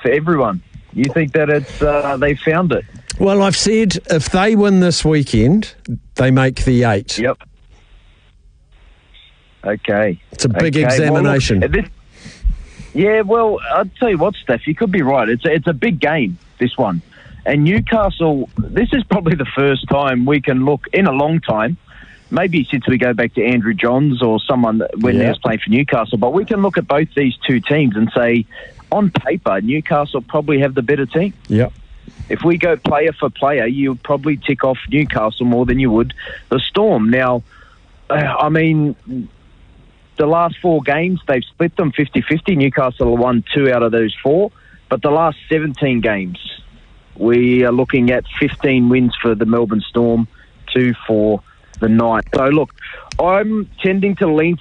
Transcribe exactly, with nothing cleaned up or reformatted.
for everyone. You think that it's uh, they found it? Well, I've said if they win this weekend, they make the eight. Yep. Okay. It's a big okay. examination. Well, look, this, yeah, well, I'll tell you what, Steph, you could be right. It's a, it's a big game, this one. And Newcastle, this is probably the first time we can look in a long time, maybe since we go back to Andrew Johns or someone that, when yeah. he was playing for Newcastle, but we can look at both these two teams and say, on paper, Newcastle probably have the better team. Yep. If we go player for player, you would probably tick off Newcastle more than you would the Storm. Now, uh, I mean, the last four games, they've split them fifty-fifty. Newcastle won two out of those four. But the last seventeen games, we are looking at fifteen wins for the Melbourne Storm, two for the Knights. So, look, I'm tending to lean